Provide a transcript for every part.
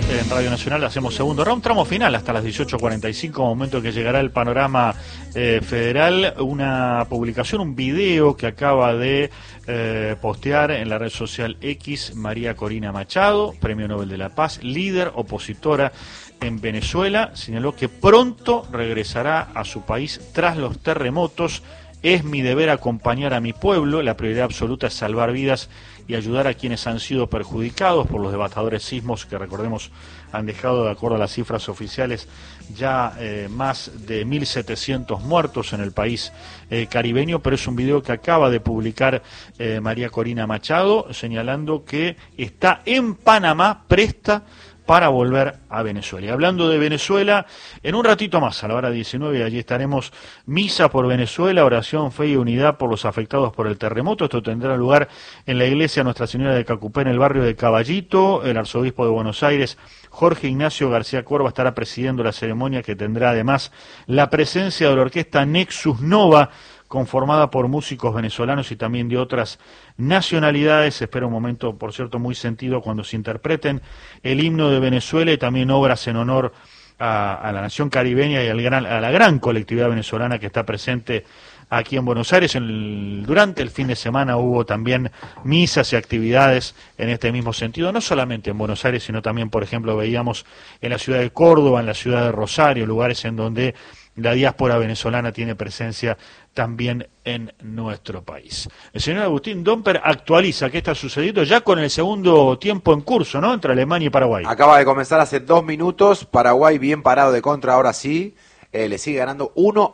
en Radio Nacional hacemos segundo round, tramo final hasta las 18:45, momento en que llegará el panorama federal. Una publicación, un video que acaba de postear en la red social X María Corina Machado, Premio Nobel de la Paz, líder opositora en Venezuela. Señaló que pronto regresará a su país tras los terremotos. Es mi deber acompañar a mi pueblo, la prioridad absoluta es salvar vidas y ayudar a quienes han sido perjudicados por los devastadores sismos que, recordemos, han dejado, de acuerdo a las cifras oficiales, ya más de 1.700 muertos en el país caribeño. Pero es un video que acaba de publicar María Corina Machado, señalando que está en Panamá, presta para volver a Venezuela. Y hablando de Venezuela, en un ratito más, a la hora 19, allí estaremos, misa por Venezuela, oración, fe y unidad por los afectados por el terremoto. Esto tendrá lugar en la iglesia Nuestra Señora de Cacupé, en el barrio de Caballito. El arzobispo de Buenos Aires, Jorge Ignacio García Corva, estará presidiendo la ceremonia, que tendrá además la presencia de la orquesta Nexus Nova, conformada por músicos venezolanos y también de otras nacionalidades. Se espera un momento, por cierto, muy sentido cuando se interpreten el himno de Venezuela y también obras en honor a la nación caribeña y a la gran colectividad venezolana que está presente aquí en Buenos Aires. Durante el fin de semana hubo también misas y actividades en este mismo sentido, no solamente en Buenos Aires, sino también, por ejemplo, veíamos en la ciudad de Córdoba, en la ciudad de Rosario, lugares en donde la diáspora venezolana tiene presencia también en nuestro país. El señor Agustín Domper actualiza qué está sucediendo ya con el segundo tiempo en curso, ¿no?, entre Alemania y Paraguay. Acaba de comenzar hace 2 minutos, Paraguay bien parado de contra, ahora sí, le sigue ganando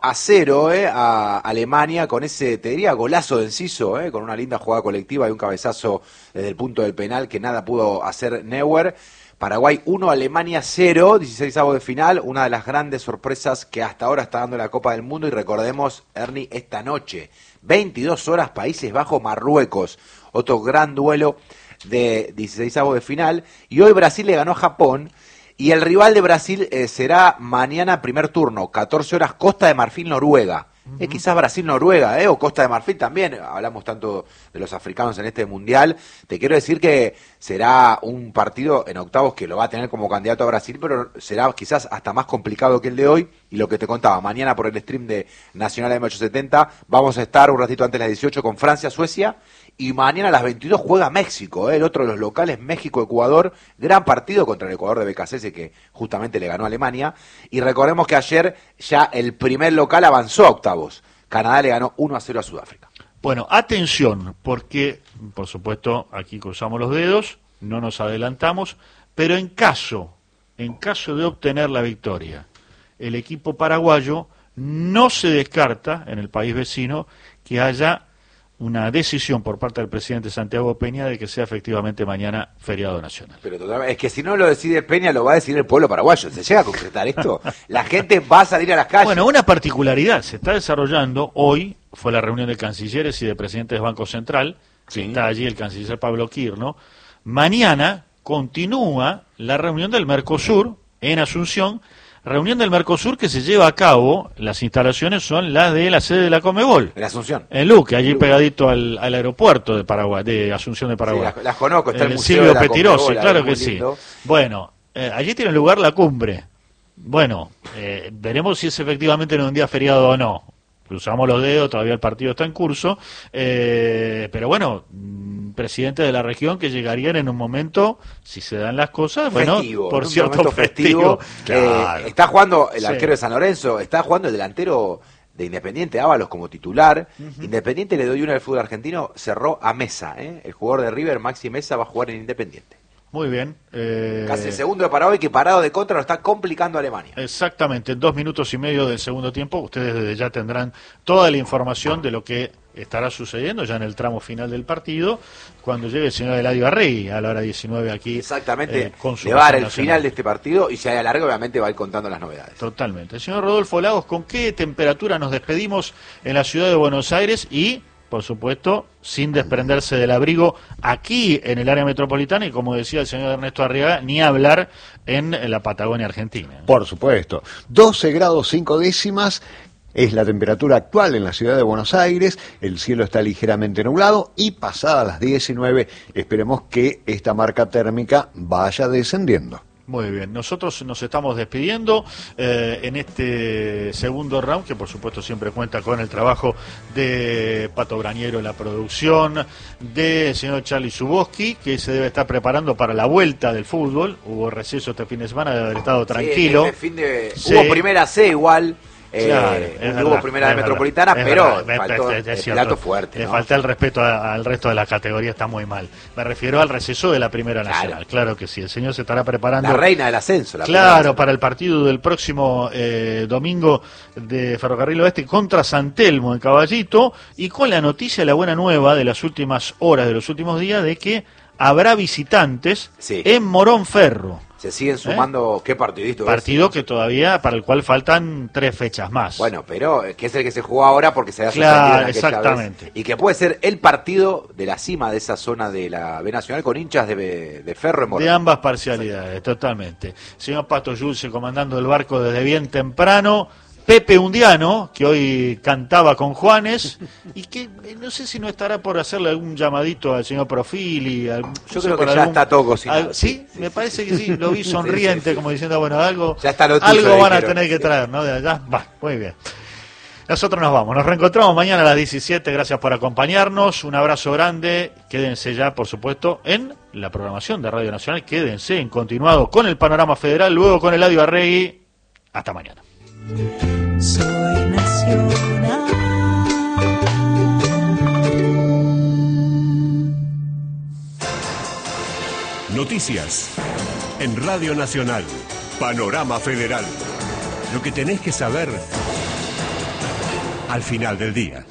1-0 a Alemania con ese, te diría, golazo de Enciso, con una linda jugada colectiva y un cabezazo desde el punto del penal que nada pudo hacer Neuer. Paraguay 1, Alemania 0, 16avos de final, una de las grandes sorpresas que hasta ahora está dando la Copa del Mundo. Y recordemos, Ernie, esta noche, 22 horas, Países Bajos, Marruecos, otro gran duelo de 16avos de final. Y hoy Brasil le ganó a Japón, y el rival de Brasil será mañana primer turno, 14 horas, Costa de Marfil, Noruega. Quizás Brasil-Noruega, o Costa de Marfil también. Hablamos tanto de los africanos en este mundial. Te quiero decir que será un partido en octavos que lo va a tener como candidato a Brasil, pero será quizás hasta más complicado que el de hoy. Y lo que te contaba, mañana por el stream de Nacional M870 vamos a estar un ratito antes de las 18 con Francia-Suecia. Y mañana a las 22 juega México, el otro de los locales, México-Ecuador. Gran partido contra el Ecuador de BKC, que justamente le ganó a Alemania. Y recordemos que ayer ya el primer local avanzó a octavos. Canadá le ganó 1-0 a Sudáfrica. Bueno, atención, porque, por supuesto, aquí cruzamos los dedos, no nos adelantamos, pero en caso de obtener la victoria, el equipo paraguayo, no se descarta en el país vecino que haya una decisión por parte del presidente Santiago Peña de que sea efectivamente mañana feriado nacional. Pero totalmente, es que si no lo decide Peña, lo va a decidir el pueblo paraguayo. ¿Se llega a concretar esto? La gente va a salir a las calles. Bueno, una particularidad se está desarrollando hoy, fue la reunión de cancilleres y de presidentes del Banco Central, sí. Está allí el canciller Pablo Quirno. Mañana continúa la reunión del Mercosur en Asunción, reunión del Mercosur que se lleva a cabo, las instalaciones son las de la sede de la Conmebol. En Asunción. En Luque, allí pegadito al aeropuerto de Paraguay, de Asunción de Paraguay. Sí, las conozco, está el museo Silvio de la Petirosi, Conmebol, claro que sí. Bueno, allí tiene lugar la cumbre. Bueno, veremos si es efectivamente en un día feriado o no. Cruzamos los dedos, todavía el partido está en curso, pero bueno, presidente de la región que llegarían en un momento, si se dan las cosas, bueno, festivo, por cierto festivo. Claro. Está jugando el arquero de San Lorenzo, está jugando el delantero de Independiente, Ábalos, como titular. Independiente le doy una del fútbol argentino, cerró a Mesa, el jugador de River, Maxi Mesa, va a jugar en Independiente. Muy bien. Casi el segundo de Paraguay, que parado de contra lo está complicando a Alemania. Exactamente, en 2 minutos y medio del segundo tiempo, ustedes desde ya tendrán toda la información de lo que estará sucediendo ya en el tramo final del partido, cuando llegue el señor Eladio Arregui a la hora 19 aquí. Exactamente, con su le va a dar el nacional. final de este partido y si hay alargue obviamente va a ir contando las novedades. Totalmente. Señor Rodolfo Lagos, ¿con qué temperatura nos despedimos en la ciudad de Buenos Aires y, por supuesto, sin desprenderse del abrigo aquí en el área metropolitana y, como decía el señor Ernesto Arriaga, ni hablar en la Patagonia Argentina? Por supuesto. 12 grados 5 décimas es la temperatura actual en la ciudad de Buenos Aires. El cielo está ligeramente nublado y pasadas las 19 esperemos que esta marca térmica vaya descendiendo. Muy bien, nosotros nos estamos despidiendo en este segundo round, que por supuesto siempre cuenta con el trabajo de Pato Brañero en la producción, del señor Charlie Zuboski, que se debe estar preparando para la vuelta del fútbol. Hubo receso este fin de semana, debe haber estado tranquilo. Sí, hubo primera C igual. Claro, hubo primera de Metropolitana, pero faltó el plato fuerte, ¿no? Le falta el respeto al resto de la categoría, está muy mal. Me refiero al receso de la Primera Nacional, claro que sí. El señor se estará preparando. La reina del ascenso. Claro, para el partido del próximo domingo de Ferrocarril Oeste contra San Telmo en Caballito, y con la noticia, la buena nueva de las últimas horas, de los últimos días, de que habrá visitantes en Morón Ferro. Se siguen sumando, ¿qué partidito? Partido que todavía, para el cual faltan 3 fechas más. Bueno, pero que es el que se jugó ahora porque se ha suspendido en exactamente. Vez, y que puede ser el partido de la cima de esa zona de la B Nacional con hinchas de Ferro en Morón. De ambas parcialidades, totalmente. Señor Pato Yulce comandando el barco desde bien temprano. Pepe Undiano, que hoy cantaba con Juanes, y que no sé si no estará por hacerle algún llamadito al señor Profili. Yo creo que ya está todo cocinado. ¿Sí? Me parece que sí, lo vi sonriente, como diciendo, bueno, algo tuyo, van a tener que traer, ¿no? De allá, va, muy bien. Nosotros nos vamos, nos reencontramos mañana a las 17, gracias por acompañarnos, un abrazo grande, quédense ya, por supuesto, en la programación de Radio Nacional, quédense en continuado con el Panorama Federal, luego con Eladio Arregui, hasta mañana. Soy nacional. Noticias en Radio Nacional. Panorama Federal. Lo que tenés que saber al final del día.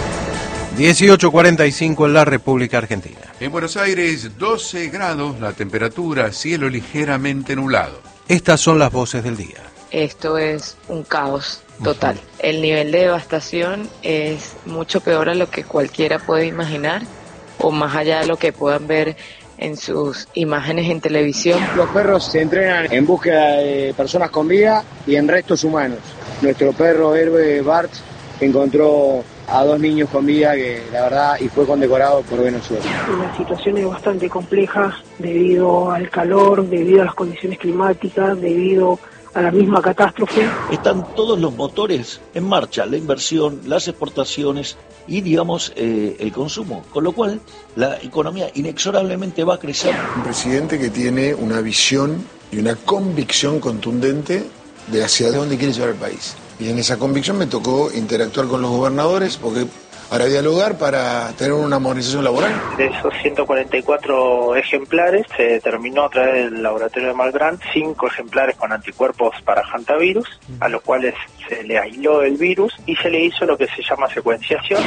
18:45 en la República Argentina. En Buenos Aires, 12 grados, la temperatura, cielo ligeramente nublado. Estas son las voces del día. Esto es un caos total. El nivel de devastación es mucho peor a lo que cualquiera puede imaginar o más allá de lo que puedan ver en sus imágenes en televisión. Los perros se entrenan en búsqueda de personas con vida y en restos humanos. Nuestro perro héroe Bart encontró a 2 niños con vida que la verdad y fue condecorado por Venezuela. La situación es bastante compleja debido al calor, debido a las condiciones climáticas, debido a la misma catástrofe. Están todos los motores en marcha, la inversión, las exportaciones y, digamos, el consumo, con lo cual la economía inexorablemente va a crecer. Un presidente que tiene una visión y una convicción contundente de hacia dónde quiere llevar el país. Y en esa convicción me tocó interactuar con los gobernadores porque para dialogar, para tener una modernización laboral. De esos 144 ejemplares se determinó a través del laboratorio de Malbrand 5 ejemplares con anticuerpos para hantavirus, a los cuales se le aisló el virus y se le hizo lo que se llama secuenciación.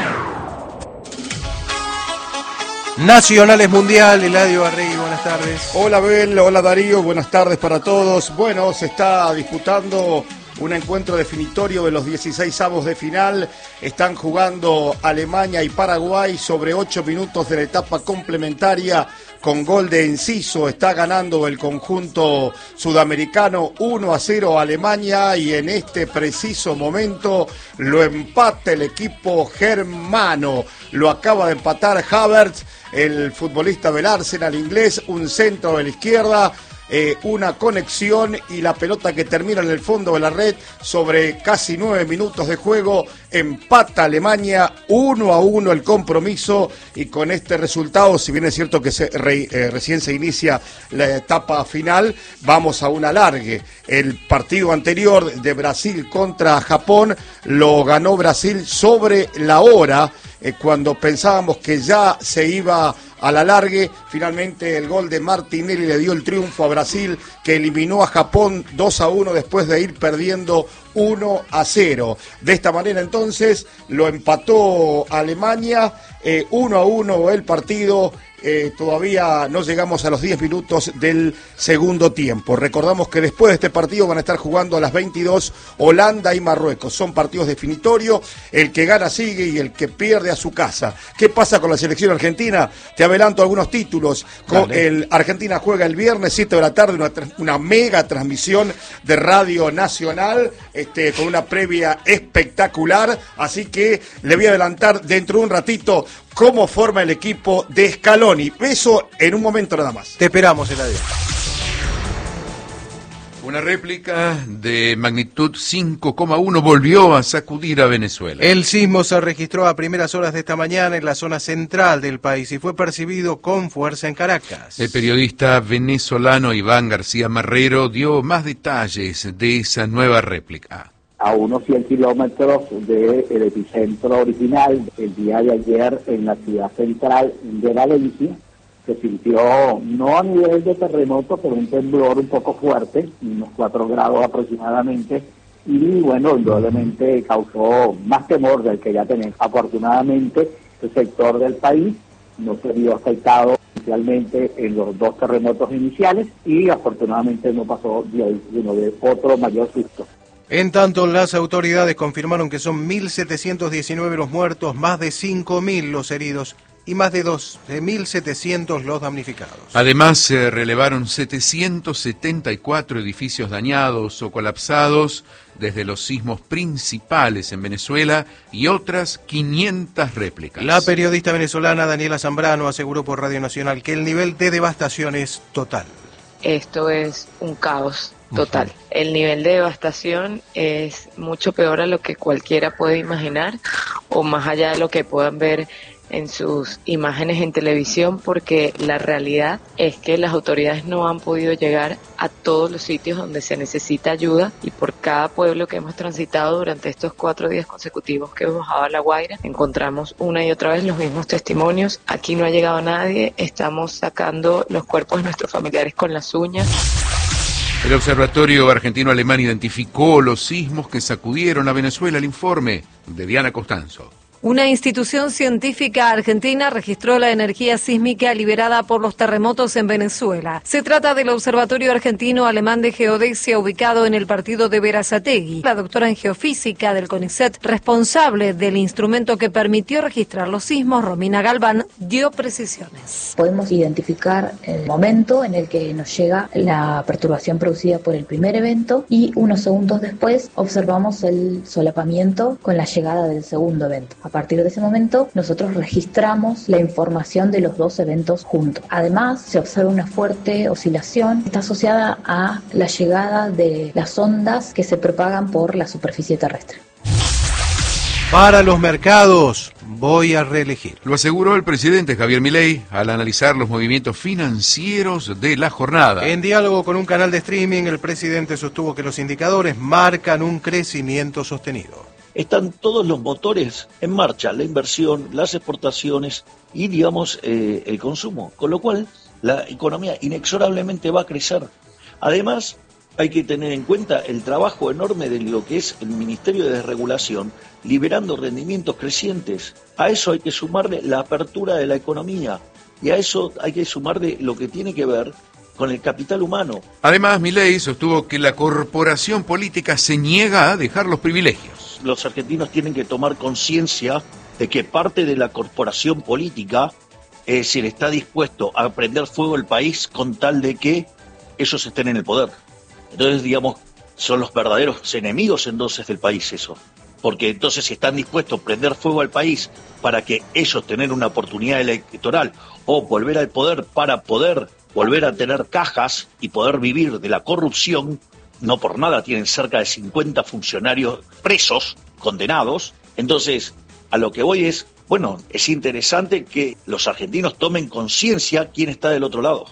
Nacionales Mundial, Eladio Arregui, buenas tardes. Hola Abel, hola Darío, buenas tardes para todos. Bueno, se está disputando un encuentro definitorio de los 16avos de final. Están jugando Alemania y Paraguay sobre 8 minutos de la etapa complementaria con gol de Enciso. Está ganando el conjunto sudamericano 1-0 a Alemania y en este preciso momento lo empata el equipo germano. Lo acaba de empatar Havertz, el futbolista del Arsenal inglés, un centro de la izquierda. Una conexión y la pelota que termina en el fondo de la red sobre casi 9 minutos de juego, empata Alemania 1-1 el compromiso y con este resultado, si bien es cierto que recién se inicia la etapa final, vamos a un alargue. El partido anterior de Brasil contra Japón lo ganó Brasil sobre la hora, cuando pensábamos que ya se iba al alargue. Finalmente el gol de Martinelli le dio el triunfo a Brasil, que eliminó a Japón 2-1 después de ir perdiendo 1-0. De esta manera entonces lo empató Alemania, 1-1 el partido. Todavía no llegamos a los 10 minutos del segundo tiempo. Recordamos que después de este partido van a estar jugando a las 22 Holanda y Marruecos. Son partidos definitorios. El que gana sigue y el que pierde a su casa. ¿Qué pasa con la selección argentina? Te adelanto algunos títulos. Argentina juega el viernes 7 de la tarde una mega transmisión de Radio Nacional con una previa espectacular. Así que le voy a adelantar dentro de un ratito cómo forma el equipo de Scaloni. Eso en un momento nada más. Te esperamos, Eladio. Una réplica de magnitud 5,1 volvió a sacudir a Venezuela. El sismo se registró a primeras horas de esta mañana en la zona central del país y fue percibido con fuerza en Caracas. El periodista venezolano Iván García Marrero dio más detalles de esa nueva réplica. A unos 100 kilómetros del epicentro original, el día de ayer en la ciudad central de Valencia, se sintió no a nivel de terremoto, pero un temblor un poco fuerte, unos 4 grados aproximadamente, y bueno, indudablemente causó más temor del que ya tenemos. Afortunadamente, el sector del país no se vio afectado inicialmente en los 2 terremotos iniciales y afortunadamente no pasó de otro mayor susto. En tanto, las autoridades confirmaron que son 1.719 los muertos, más de 5.000 los heridos y más de 1.700 los damnificados. Además, se relevaron 774 edificios dañados o colapsados desde los sismos principales en Venezuela y otras 500 réplicas. La periodista venezolana Daniela Zambrano aseguró por Radio Nacional que el nivel de devastación es total. Esto es un caos total. El nivel de devastación es mucho peor a lo que cualquiera puede imaginar o más allá de lo que puedan ver en sus imágenes en televisión, porque la realidad es que las autoridades no han podido llegar a todos los sitios donde se necesita ayuda, y por cada pueblo que hemos transitado durante estos 4 días consecutivos que hemos bajado a La Guaira, encontramos una y otra vez los mismos testimonios. Aquí no ha llegado nadie, estamos sacando los cuerpos de nuestros familiares con las uñas. El Observatorio Argentino-Alemán identificó los sismos que sacudieron a Venezuela. El informe de Diana Costanzo. Una institución científica argentina registró la energía sísmica liberada por los terremotos en Venezuela. Se trata del Observatorio Argentino-Alemán de Geodesia, ubicado en el partido de Berazategui. La doctora en geofísica del CONICET, responsable del instrumento que permitió registrar los sismos, Romina Galván, dio precisiones. Podemos identificar el momento en el que nos llega la perturbación producida por el primer evento y unos segundos después observamos el solapamiento con la llegada del segundo evento. A partir de ese momento, nosotros registramos la información de los 2 eventos juntos. Además, se observa una fuerte oscilación, está asociada a la llegada de las ondas que se propagan por la superficie terrestre. Para los mercados, voy a reelegir. Lo aseguró el presidente Javier Milei al analizar los movimientos financieros de la jornada. En diálogo con un canal de streaming, el presidente sostuvo que los indicadores marcan un crecimiento sostenido. Están todos los motores en marcha, la inversión, las exportaciones y, el consumo, con lo cual la economía inexorablemente va a crecer. Además, hay que tener en cuenta el trabajo enorme de lo que es el Ministerio de Desregulación, liberando rendimientos crecientes. A eso hay que sumarle la apertura de la economía y a eso hay que sumarle lo que tiene que ver con el capital humano. Además, Milei sostuvo que la corporación política se niega a dejar los privilegios. Los argentinos tienen que tomar conciencia de que parte de la corporación política está dispuesto a prender fuego el país con tal de que ellos estén en el poder. Entonces, son los verdaderos enemigos entonces del país eso. Porque entonces si están dispuestos a prender fuego al país para que ellos tengan una oportunidad electoral o volver al poder para poder volver a tener cajas y poder vivir de la corrupción, no por nada tienen cerca de 50 funcionarios presos, condenados. Entonces, a lo que voy es, es interesante que los argentinos tomen conciencia quién está del otro lado.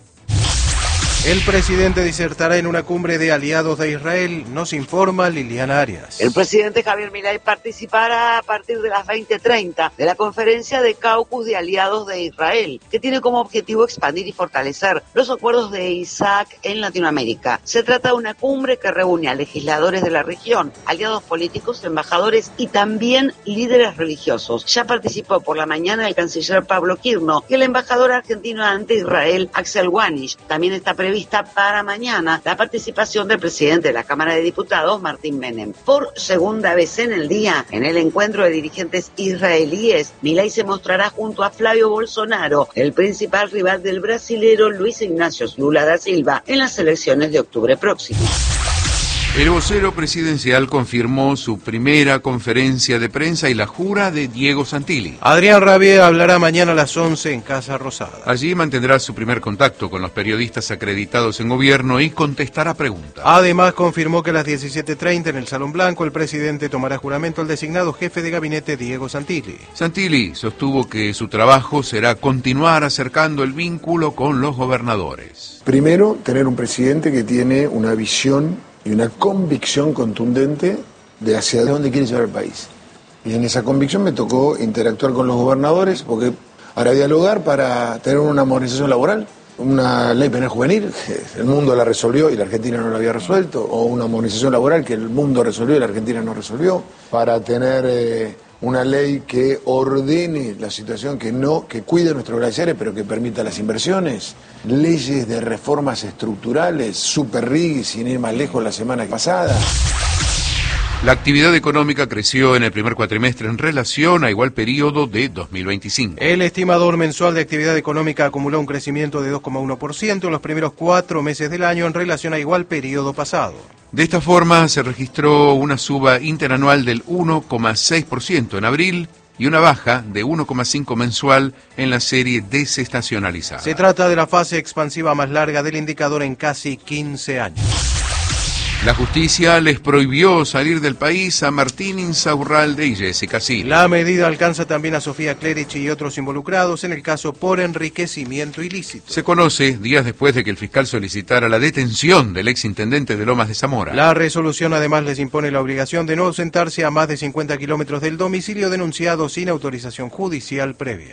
El presidente disertará en una cumbre de aliados de Israel, nos informa Liliana Arias. El presidente Javier Milei participará a partir de las 20:30 de la conferencia de Caucus de Aliados de Israel, que tiene como objetivo expandir y fortalecer los acuerdos de Isaac en Latinoamérica. Se trata de una cumbre que reúne a legisladores de la región, aliados políticos, embajadores y también líderes religiosos. Ya participó por la mañana el canciller Pablo Kirno y el embajador argentino ante Israel, Axel Wanish. También está prevista para mañana la participación del presidente de la Cámara de Diputados, Martín Menem. Por segunda vez en el día, en el encuentro de dirigentes israelíes, Milei se mostrará junto a Flavio Bolsonaro, el principal rival del brasilero Luis Ignacio Lula da Silva, en las elecciones de octubre próximo. El vocero presidencial confirmó su primera conferencia de prensa y la jura de Diego Santilli. Adrián Rabier hablará mañana a las 11 en Casa Rosada. Allí mantendrá su primer contacto con los periodistas acreditados en gobierno y contestará preguntas. Además, confirmó que a las 17:30 en el Salón Blanco el presidente tomará juramento al designado jefe de gabinete Diego Santilli. Santilli sostuvo que su trabajo será continuar acercando el vínculo con los gobernadores. Primero, tener un presidente que tiene una visión y una convicción contundente de hacia dónde quiere llevar el país. Y en esa convicción me tocó interactuar con los gobernadores, porque para dialogar, para tener una modernización laboral, una ley penal juvenil, el mundo la resolvió y la Argentina no la había resuelto, o una modernización laboral que el mundo resolvió y la Argentina no resolvió, para tener una ley que ordene la situación, que cuide nuestros glaciares, pero que permita las inversiones, leyes de reformas estructurales, super RIG, sin ir más lejos la semana pasada. La actividad económica creció en el primer cuatrimestre en relación a igual periodo de 2025. El estimador mensual de actividad económica acumuló un crecimiento de 2,1% en los primeros 4 meses del año en relación a igual periodo pasado. De esta forma se registró una suba interanual del 1,6% en abril y una baja de 1,5% mensual en la serie desestacionalizada. Se trata de la fase expansiva más larga del indicador en casi 15 años. La justicia les prohibió salir del país a Martín Insaurralde y Jessica Silva. La medida alcanza también a Sofía Clerici y otros involucrados en el caso por enriquecimiento ilícito. Se conoce días después de que el fiscal solicitara la detención del exintendente de Lomas de Zamora. La resolución además les impone la obligación de no ausentarse a más de 50 kilómetros del domicilio denunciado sin autorización judicial previa.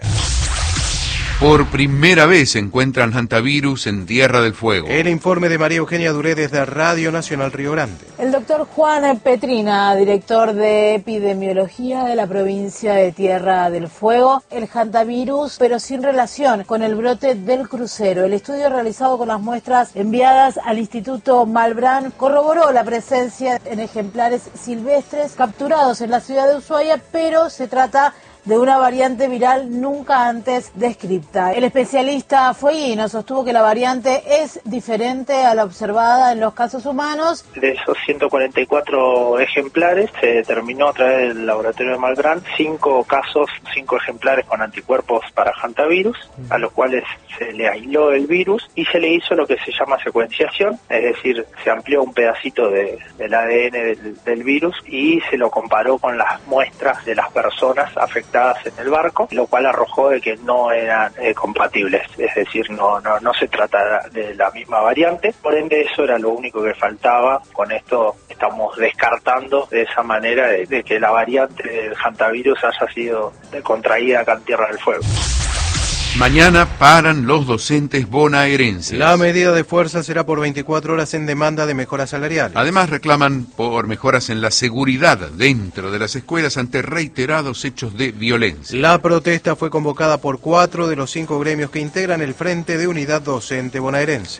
Por primera vez se encuentran hantavirus en Tierra del Fuego. El informe de María Eugenia Duré desde Radio Nacional Río Grande. El doctor Juan Petrina, director de epidemiología de la provincia de Tierra del Fuego, el hantavirus, pero sin relación con el brote del crucero. El estudio realizado con las muestras enviadas al Instituto Malbrán corroboró la presencia en ejemplares silvestres capturados en la ciudad de Ushuaia, pero se trata de una variante viral nunca antes descripta. El especialista Fueguino sostuvo que la variante es diferente a la observada en los casos humanos. De esos 144 ejemplares se determinó a través del laboratorio de Malbrán 5 ejemplares con anticuerpos para hantavirus, a los cuales se le aisló el virus y se le hizo lo que se llama secuenciación, es decir, se amplió un pedacito del ADN del virus y se lo comparó con las muestras de las personas afectadas en el barco, lo cual arrojó de que no eran compatibles, es decir, no se trata de la misma variante, por ende eso era lo único que faltaba. Con esto estamos descartando de esa manera de que la variante del hantavirus haya sido contraída acá en Tierra del Fuego. Mañana paran los docentes bonaerenses. La medida de fuerza será por 24 horas en demanda de mejoras salariales. Además reclaman por mejoras en la seguridad dentro de las escuelas ante reiterados hechos de violencia. La protesta fue convocada por 4 de los 5 gremios que integran el Frente de Unidad Docente Bonaerense.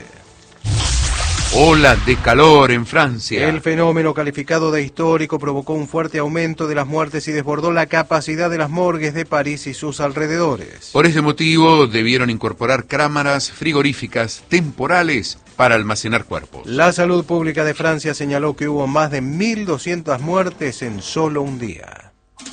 Ola de calor en Francia. El fenómeno calificado de histórico provocó un fuerte aumento de las muertes y desbordó la capacidad de las morgues de París y sus alrededores. Por ese motivo debieron incorporar cámaras frigoríficas temporales para almacenar cuerpos. La salud pública de Francia señaló que hubo más de 1.200 muertes en solo un día.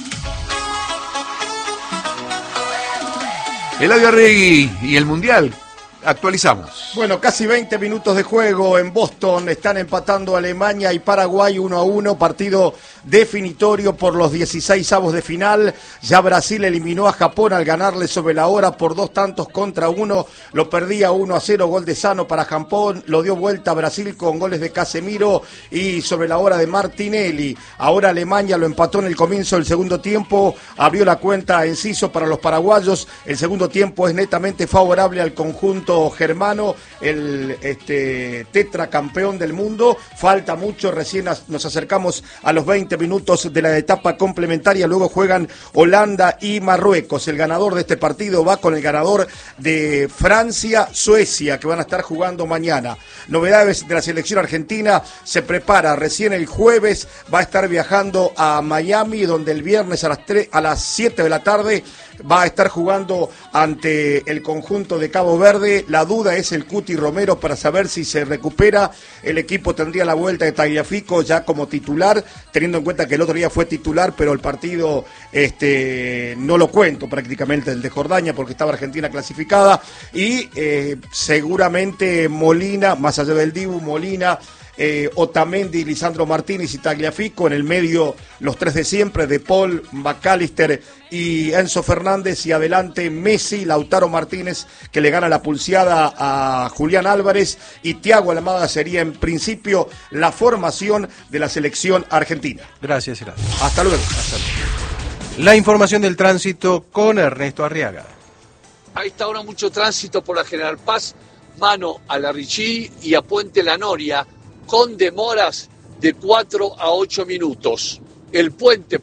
Eladio Arregui y el Mundial. Actualizamos. Bueno, casi 20 minutos de juego en Boston. Están empatando Alemania y Paraguay 1-1. Partido definitorio por los 16avos de final. Ya Brasil eliminó a Japón al ganarle sobre la hora por 2-1. Lo perdía 1-0. Gol de Sano para Japón. Lo dio vuelta a Brasil con goles de Casemiro y sobre la hora de Martinelli. Ahora Alemania lo empató en el comienzo del segundo tiempo. Abrió la cuenta Enciso para los paraguayos. El segundo tiempo es netamente favorable al conjunto germano, el tetracampeón del mundo. Falta mucho, recién nos acercamos a los 20 minutos de la etapa complementaria. Luego juegan Holanda y Marruecos. El ganador de este partido va con el ganador de Francia-Suecia, que van a estar jugando mañana. Novedades de la selección argentina: se prepara recién el jueves, va a estar viajando a Miami, donde el viernes a las 7 de la tarde va a estar jugando ante el conjunto de Cabo Verde que la duda es el Cuti Romero para saber si se recupera. El equipo tendría la vuelta de Tagliafico ya como titular, teniendo en cuenta que el otro día fue titular, pero el partido no lo cuento prácticamente, el de Jordania, porque estaba Argentina clasificada. Y seguramente Molina, más allá del Dibu, Molina, Otamendi, Lisandro Martínez y Tagliafico, en el medio los tres de siempre, De Paul, McAllister y Enzo Fernández, y adelante Messi, Lautaro Martínez, que le gana la pulseada a Julián Álvarez, y Thiago Almada sería en principio la formación de la selección argentina. Gracias, Gerardo. Hasta luego. La información del tránsito con Ernesto Arriaga. A esta hora mucho tránsito por la General Paz, mano a la Richí y a Puente La Noria, con demoras de 4 a 8 minutos. El puente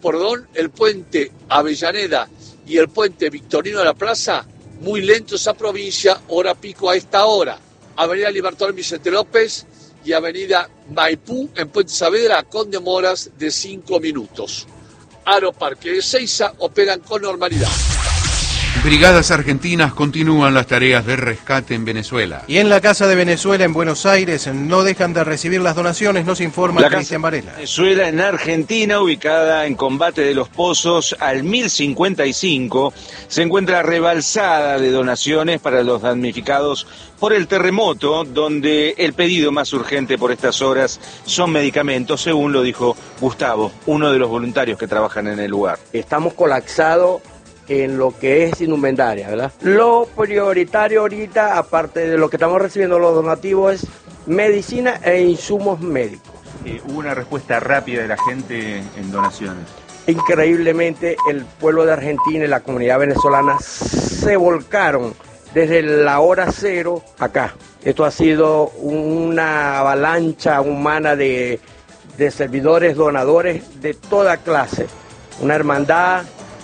Avellaneda y el puente Victorino de la Plaza, muy lento esa provincia, hora pico a esta hora. Avenida Libertador Vicente López y Avenida Maipú en Puente Saavedra, con demoras de 5 minutos. Aeroparque de Seiza operan con normalidad. Brigadas argentinas continúan las tareas de rescate en Venezuela. Y en la Casa de Venezuela en Buenos Aires no dejan de recibir las donaciones, nos informa Cristian Varela. Venezuela en Argentina, ubicada en Combate de los Pozos al 1055, se encuentra rebalsada de donaciones para los damnificados por el terremoto, donde el pedido más urgente por estas horas son medicamentos, según lo dijo Gustavo, uno de los voluntarios que trabajan en el lugar. Estamos colapsados en lo que es indumentaria, ¿verdad? Lo prioritario ahorita, aparte de lo que estamos recibiendo los donativos, es medicina e insumos médicos. ¿Hubo una respuesta rápida de la gente en donaciones? Increíblemente, el pueblo de Argentina y la comunidad venezolana se volcaron desde la hora cero acá. Esto ha sido una avalancha humana de servidores, donadores de toda clase. Una hermandad.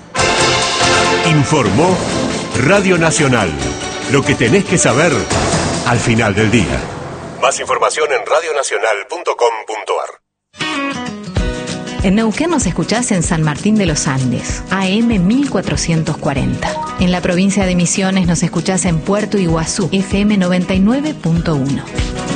Informó Radio Nacional. Lo que tenés que saber al final del día. Más información en radionacional.com.ar. En Neuquén nos escuchás en San Martín de los Andes, AM 1440. En la provincia de Misiones nos escuchás en Puerto Iguazú, FM 99.1.